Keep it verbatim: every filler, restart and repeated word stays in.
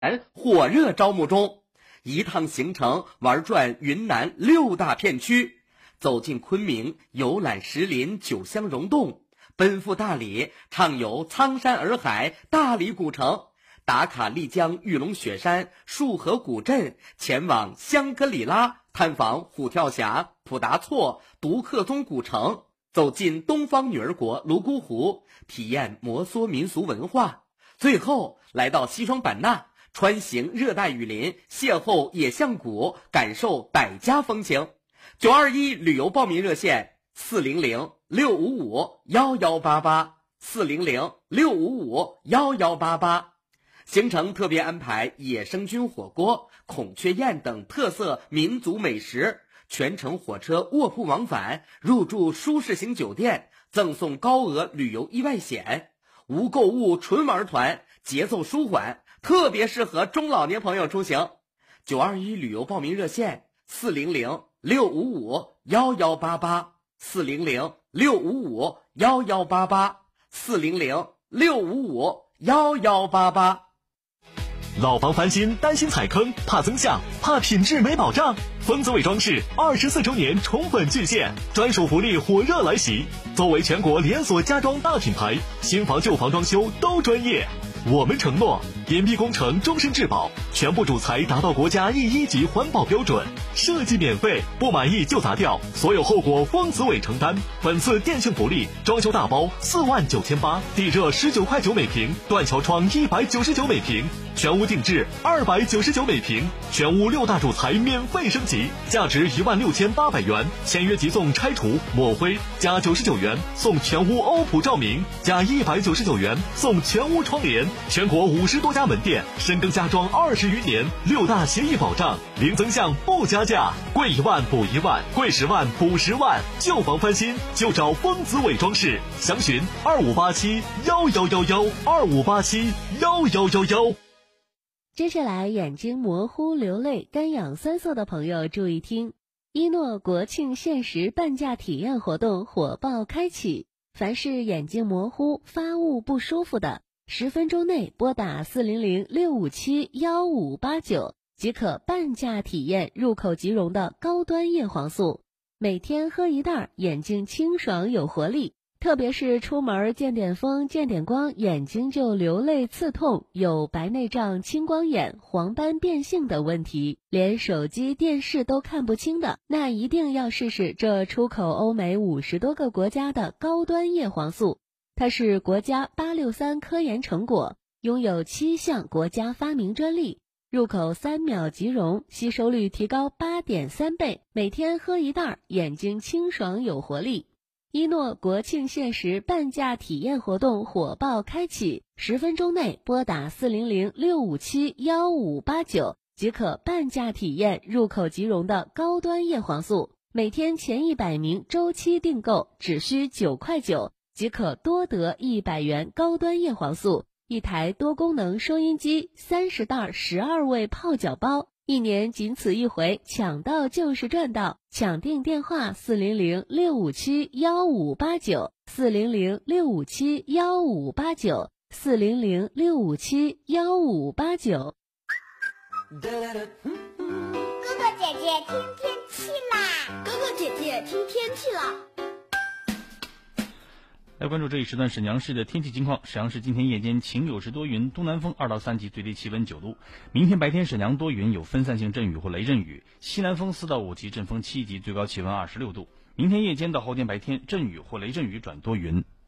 火热招募中，一趟行程玩转云南六大片区，走进昆明游览石林九乡溶洞，奔赴大理畅游苍山洱海大理古城，打卡丽江玉龙雪山束河古镇，前往香格里拉探访虎跳峡、普达措、独克宗古城，走进东方女儿国泸沽湖，体验摩梭民俗文化，最后来到西双版纳，穿行热带雨林，邂逅野象谷，感受百家风情。九二一旅游报名热线四零零六五五幺幺八八四零零六五五幺幺八八。行程特别安排野生菌火锅、孔雀宴等特色民族美食，全程火车卧铺往返，入住舒适型酒店，赠送高额旅游意外险，无购物纯玩团，节奏舒缓，特别适合中老年朋友出行。九二一旅游报名热线四零零六五五幺幺八八四零零六五五幺幺八八四零零六五五幺幺八八。 老房翻新担心踩坑，怕增项，怕品质没保障。丰子伟装饰二十四周年宠粉巨献，专属福利火热来袭。作为全国连锁家装大品牌，新房旧房装修都专业。我们承诺隐蔽工程终身质保，全部主材达到国家 E 一级环保标准，设计免费，不满意就砸掉，所有后果丰子伟承担。本次店庆福利，装修大包四万九千八，地热十九块九每平，断桥窗一百九十九每平，全屋定制二百九十九每平，全屋六大主材免费升级，价值一万六千八百元，签约即送拆除抹灰，加九十九元送全屋欧普照明，加一百九十九元送全屋窗帘。全国五十多家门店，深耕家装二十余年，六大协议保障，零增项不加价，贵一万补一万，贵十万补十万。旧房翻新就找丰子伟装饰，详询二五八七幺幺幺幺二五八七幺幺幺幺。 接下来，眼睛模糊、流泪、干痒酸涩的朋友注意听，一诺国庆限时半价体验活动火爆开启，凡是眼睛模糊、发雾不舒服的，十分钟内拨打四零零六五七幺五八九即可半价体验入口即溶的高端叶黄素，每天喝一袋，眼睛清爽有活力。特别是出门见点风见点光，眼睛就流泪刺痛，有白内障、青光眼、黄斑变性等问题，连手机电视都看不清的，那一定要试试这出口欧美五十多个国家的高端叶黄素。它是国家八六三科研成果，拥有七项国家发明专利，入口三秒即溶，吸收率提高 八点三 倍，每天喝一袋，眼睛清爽有活力。一诺国庆限时半价体验活动火爆开启，十分钟内拨打四零零六五七幺五八九即可半价体验入口即溶的高端叶黄素，每天前一百名周期订购只需九块九。即可多得一百元高端叶黄素，一台多功能收音机，三十袋十二味泡脚包，一年仅此一回，抢到就是赚到！抢订电话四零零六五七幺五八九四零零六五七幺五八九四零零六五七幺五八九。 哥哥姐姐听天气啦！ 哥哥姐姐听天气啦！ 来关注这一时段沈阳市的天气情况。沈阳市今天夜间晴有时多云，东南风二到三级，最低气温九度。明天白天沈阳多云，有分散性阵雨或雷阵雨，西南风四到五级，阵风七级，最高气温二十六度。明天夜间到后天白天阵雨或雷阵雨转多云。